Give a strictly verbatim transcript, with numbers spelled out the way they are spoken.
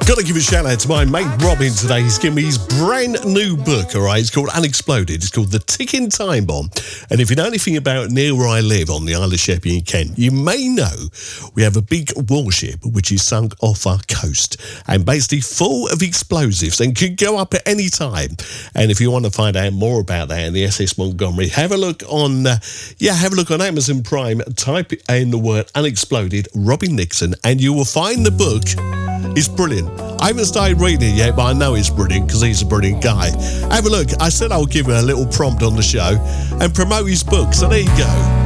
Got to give a shout out to my mate Robin today. He's given me his brand new book, all right? It's called Unexploded. It's called The Ticking Time Bomb. And if you know anything about near where I live on the Isle of Sheppey in Kent, you may know we have a big warship which is sunk off our coast and basically full of explosives and could go up at any time. And if you want to find out more about that in the S S Montgomery, have a look on, uh, yeah, have a look on Amazon Prime. Type in the word Unexploded, Robin Nixon, and you will find the book. It's brilliant. I haven't started reading it yet, but I know it's brilliant because he's a brilliant guy. Have a look. I said I'll give him a little prompt on the show and promote his book, so there you go.